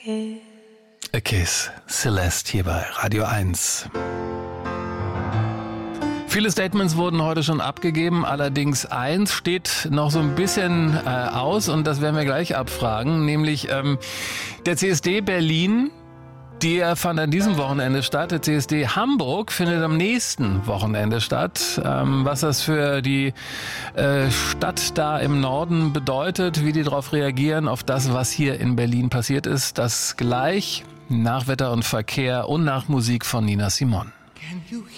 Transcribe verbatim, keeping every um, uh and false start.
kiss. A Kiss, Celeste hier bei Radio eins. Viele Statements wurden heute schon abgegeben, allerdings eins steht noch so ein bisschen äh, aus und das werden wir gleich abfragen, nämlich ähm, der C S D Berlin. Der fand an diesem Wochenende statt. Der C S D Hamburg findet am nächsten Wochenende statt. Ähm, was das für die äh, Stadt da im Norden bedeutet, wie die darauf reagieren, auf das, was hier in Berlin passiert ist, das gleich nach Wetter und Verkehr und nach Musik von Nina Simone.